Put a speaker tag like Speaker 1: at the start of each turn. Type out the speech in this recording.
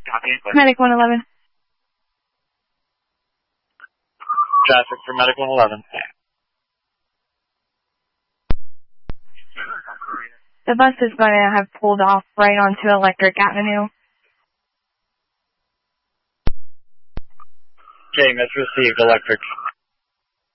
Speaker 1: Copy.
Speaker 2: Medic 111.
Speaker 1: Traffic for Medic 111.
Speaker 2: The bus is going to have pulled off right onto Electric Avenue.
Speaker 1: Okay, miss received Electric.